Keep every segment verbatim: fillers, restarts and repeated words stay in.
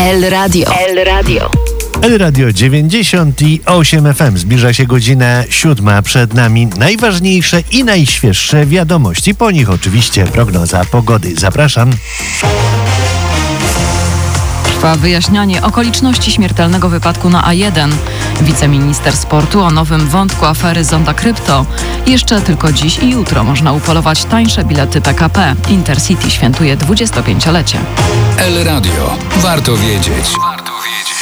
El Radio. El Radio. El Radio dziewięćdziesiąt osiem F M. Zbliża się godzina siódma. Przed nami najważniejsze i najświeższe wiadomości. Po nich oczywiście prognoza pogody. Zapraszam. Trwa wyjaśnianie okoliczności śmiertelnego wypadku na A jeden. Wiceminister sportu o nowym wątku afery Zonda Krypto. Jeszcze tylko dziś i jutro można upolować tańsze bilety P K P. Intercity świętuje dwudziestopięciolecie. El Radio. Warto wiedzieć. Warto wiedzieć.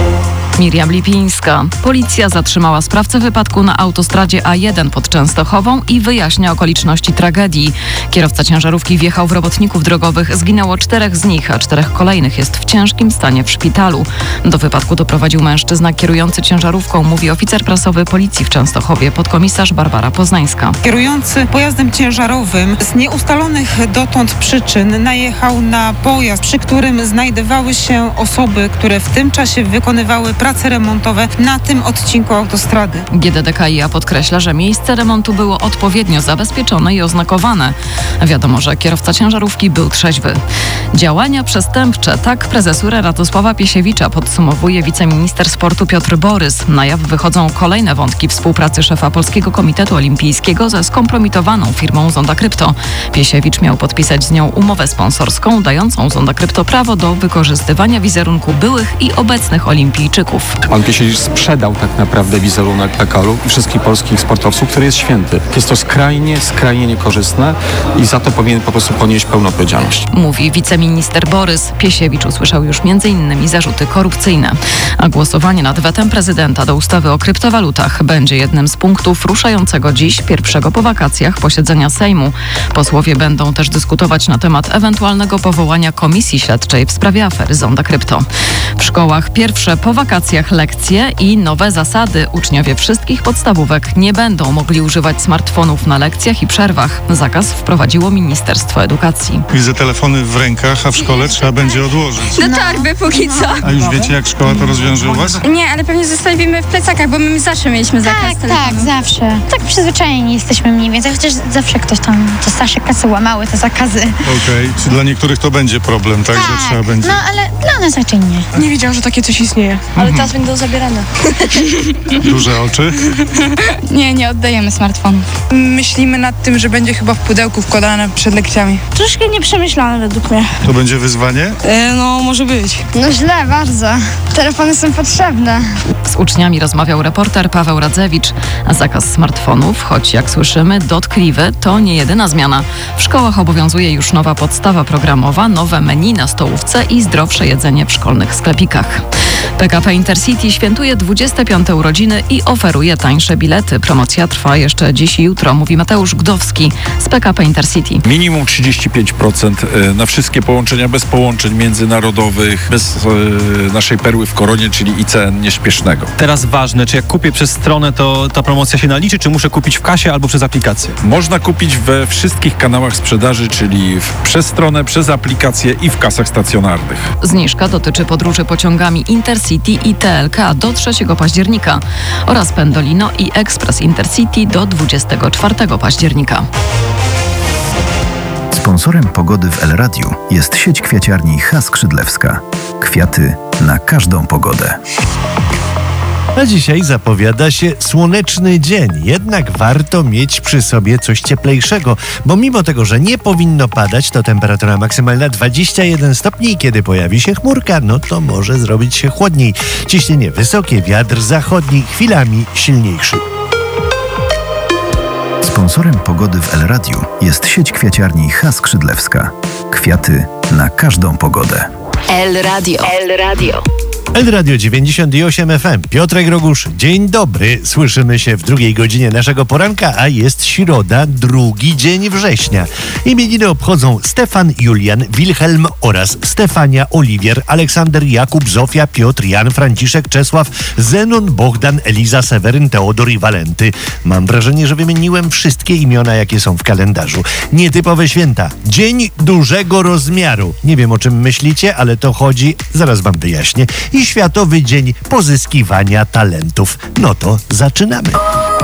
Miriam Lipińska. Policja zatrzymała sprawcę wypadku na autostradzie A jeden pod Częstochową i wyjaśnia okoliczności tragedii. Kierowca ciężarówki wjechał w robotników drogowych. Zginęło czterech z nich, a czterech kolejnych jest w ciężkim stanie w szpitalu. Do wypadku doprowadził mężczyzna kierujący ciężarówką, mówi oficer prasowy Policji w Częstochowie, podkomisarz Barbara Poznańska. Kierujący pojazdem ciężarowym z nieustalonych dotąd przyczyn najechał na pojazd, przy którym znajdowały się osoby, które w tym czasie wykonywały prace remontowe na tym odcinku autostrady. G D D K i A podkreśla, że miejsce remontu było odpowiednio zabezpieczone i oznakowane. Wiadomo, że kierowca ciężarówki był trzeźwy. Działania przestępcze, tak prezesura Radosława Piesiewicza podsumowuje wiceminister sportu Piotr Borys. Na jaw wychodzą kolejne wątki współpracy szefa Polskiego Komitetu Olimpijskiego ze skompromitowaną firmą Zonda Krypto. Piesiewicz miał podpisać z nią umowę sponsorską dającą Zonda Krypto prawo do wykorzystywania wizerunku byłych i obecnych olimpijczyków. Pan Piesiewicz sprzedał tak naprawdę wizerunek P K L-u i wszystkich polskich sportowców, który jest święty. Jest to skrajnie, skrajnie niekorzystne i za to powinien po prostu ponieść pełną odpowiedzialność. Mówi wiceminister Borys. Piesiewicz usłyszał już między innymi zarzuty korupcyjne. A głosowanie nad wetem prezydenta do ustawy o kryptowalutach będzie jednym z punktów ruszającego dziś, pierwszego po wakacjach, posiedzenia Sejmu. Posłowie będą też dyskutować na temat ewentualnego powołania komisji śledczej w sprawie afery Zonda Krypto. W szkołach pierwsze po wakacjach lekcje i nowe zasady. Uczniowie wszystkich podstawówek nie będą mogli używać smartfonów na lekcjach i przerwach. Zakaz wprowadziło Ministerstwo Edukacji. Widzę telefony w rękach, a w szkole trzeba będzie odłożyć. Do torby póki co. A już wiecie, jak szkoła to rozwiąże u was? Nie, ale pewnie zostawimy w plecakach, bo my zawsze mieliśmy zakaz Tak, telefonu. tak, zawsze. Tak przyzwyczajeni jesteśmy mniej więcej, chociaż zawsze ktoś tam, te starsze klasy łamały te zakazy. Okej, czy dla niektórych to będzie problem, tak, że trzeba będzie? No ale dla nas raczej nie. Nie wiedziałam, że takie coś istnieje. Ale teraz będą zabierane. Duże oczy? Nie, nie oddajemy smartfonów. Myślimy nad tym, że będzie chyba w pudełku wkładane przed lekcjami. Troszkę nieprzemyślane według mnie. To będzie wyzwanie? E, no, może być. No źle, bardzo. Telefony są potrzebne. Z uczniami rozmawiał reporter Paweł Radzewicz. A zakaz smartfonów, choć jak słyszymy dotkliwy, to nie jedyna zmiana. W szkołach obowiązuje już nowa podstawa programowa, nowe menu na stołówce i zdrowsze jedzenie w szkolnych sklepikach. P K P Intercity świętuje dwudzieste piąte urodziny i oferuje tańsze bilety. Promocja trwa jeszcze dziś i jutro, mówi Mateusz Gdowski z P K P Intercity. Minimum trzydzieści pięć procent na wszystkie połączenia bez połączeń międzynarodowych, bez e, naszej perły w koronie, czyli I C N nieśpiesznego. Teraz ważne, czy jak kupię przez stronę, to ta promocja się naliczy, czy muszę kupić w kasie albo przez aplikację? Można kupić we wszystkich kanałach sprzedaży, czyli w, przez stronę, przez aplikację i w kasach stacjonarnych. Zniżka dotyczy podróży pociągami Intercity i T L K do trzeciego października oraz Pendolino i Express Intercity do dwudziestego czwartego października. Sponsorem pogody w El Radiu jest sieć kwiaciarni H. Skrzydlewska. Kwiaty na każdą pogodę. A dzisiaj zapowiada się słoneczny dzień, jednak warto mieć przy sobie coś cieplejszego, bo mimo tego, że nie powinno padać, to temperatura maksymalna dwadzieścia jeden stopni i kiedy pojawi się chmurka, no to może zrobić się chłodniej. Ciśnienie wysokie, wiatr zachodni, chwilami silniejszy. Sponsorem pogody w El Radiu jest sieć kwiaciarni H. Skrzydlewska. Kwiaty na każdą pogodę. El Radio. El Radio. El Radio dziewięćdziesiąt osiem F M. Piotrek Rogusz, dzień dobry. Słyszymy się w drugiej godzinie naszego poranka, a jest środa, drugi dzień września. Imieniny obchodzą Stefan, Julian, Wilhelm oraz Stefania, Oliwier, Aleksander, Jakub, Zofia, Piotr, Jan, Franciszek, Czesław, Zenon, Bohdan, Eliza, Seweryn, Teodor i Walenty. Mam wrażenie, że wymieniłem wszystkie imiona, jakie są w kalendarzu. Nietypowe święta. Dzień dużego rozmiaru. Nie wiem, o czym myślicie, ale to chodzi, zaraz wam wyjaśnię. I Światowy Dzień Pozyskiwania Talentów. No to zaczynamy.